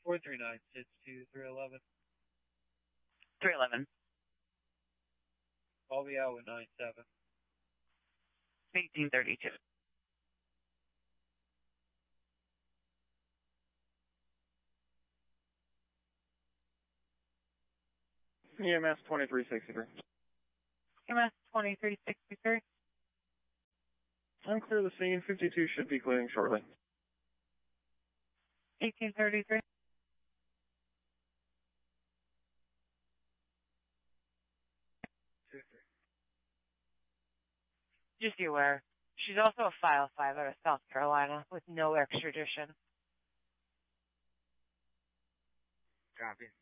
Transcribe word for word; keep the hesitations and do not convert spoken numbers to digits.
four three nine six two three eleven. three eleven. I'll be out with nine seven. eighteen thirty-two. E M S twenty-three sixty-three. E M S twenty-three sixty-three. I'm clear of the scene. fifty-two should be clearing shortly. eighteen thirty-three. Two three. Just be aware, she's also a file five out of South Carolina with no extradition. Copy.